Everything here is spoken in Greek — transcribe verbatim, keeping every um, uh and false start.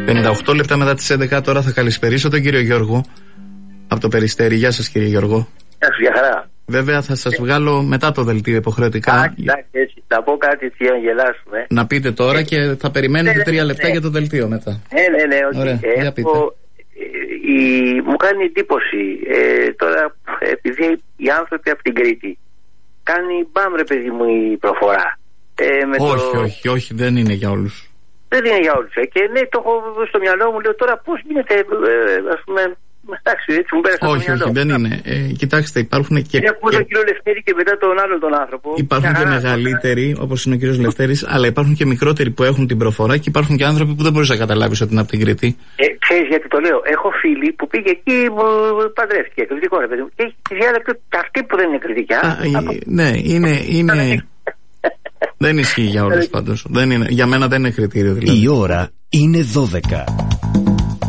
πενήντα οκτώ λεπτά μετά τις έντεκα. Τώρα θα καλησπερίσω τον κύριο Γιώργο από το Περιστέρι. Γεια σας, κύριε Γιώργο. Γεια σου, για χαρά. Βέβαια θα σας βγάλω μετά το δελτίο υποχρεωτικά. Εντάξει, έτσι. Θα πω κάτι έτσι να γελάσουμε. Να πείτε τώρα και θα περιμένετε ναι, τρία ναι, λεπτά ναι. για το δελτίο μετά. Ναι, ναι, ναι. Okay. Ωραία, για πείτε. Έχω, η, μου κάνει εντύπωση ε, τώρα επειδή οι άνθρωποι από την Κρήτη κάνει μπαμ ρε παιδί μου η προφορά. Ε, με όχι, το... όχι, όχι, δεν είναι για όλους. Δεν είναι για όλους. Ε. Και ναι, το έχω στο μυαλό μου, λέω τώρα πώς γίνεται, ε, ας πούμε, εντάξει, έτσι μου πέρασε όχι, στο μυαλό. όχι, δεν είναι. Ε, κοιτάξτε, υπάρχουν και... Έχω και... τον κύριο Λευτέρη και μετά τον άλλον τον άνθρωπο. Υπάρχουν και, και μεγαλύτεροι, όπως είναι ο κύριος Λευτέρης, αλλά υπάρχουν και μικρότεροι που έχουν την προφορά και υπάρχουν και άνθρωποι που δεν μπορείς να καταλάβεις ότι είναι από την Κρήτη. Ε, ξέρεις γιατί το λέω. Έχω φίλη που πήγε εκεί, μου παντρεύτηκε. Κριτικό ρε παιδί μου. Και έχει τη διάλεκτο αυτή που δεν είναι κριτικά. Α, από... Ναι, είναι... είναι... δεν ισχύει για όλους πάντως. Δεν είναι... Για μένα δεν είναι κριτήριο δηλαδή. Η ώρα είναι δώδεκα.